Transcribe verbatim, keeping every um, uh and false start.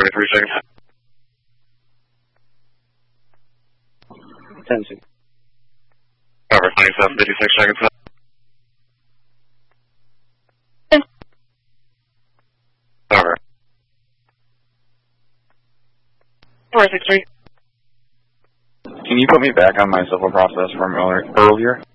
thirty-three seconds. ten seconds. Cover twenty-seven, fifty-six seconds. Cover. four six three. Can you put me back on my civil process from earlier?